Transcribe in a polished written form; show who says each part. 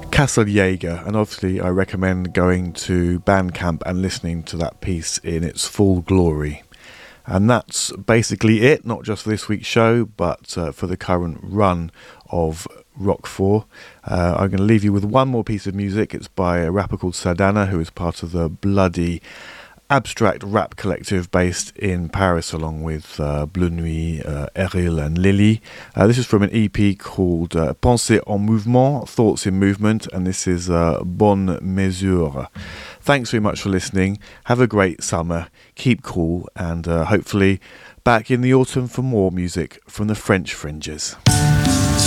Speaker 1: Jäger, and obviously I recommend going to Bandcamp and listening to that piece in its full glory. And that's basically it, not just for this week's show, but for the current run of Rock 4. I'm going to leave you with one more piece of music. It's by a rapper called Sadana, who is part of the Bloody abstract rap collective based in Paris, along with Bleu Nuit, Eril and Lily. This is from an EP called Pensées en Mouvement, Thoughts in Movement, and this is Bonne Mesure. Thanks very much for listening. Have a great summer, keep cool, and hopefully back in the autumn for more music from the French Fringes.